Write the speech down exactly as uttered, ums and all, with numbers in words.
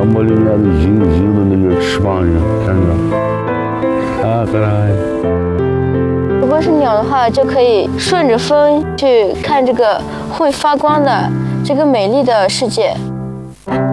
茉莉那个银银的那个翅膀上，看着啊，可爱。 如果是鸟的话，就可以顺着风去看这个会发光的这个美丽的世界。